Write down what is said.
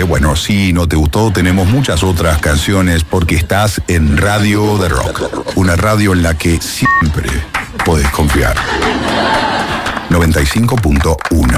bueno, si no te gustó, tenemos muchas otras canciones porque estás en Radio de Rock. Una radio en la que siempre podés confiar. 95.1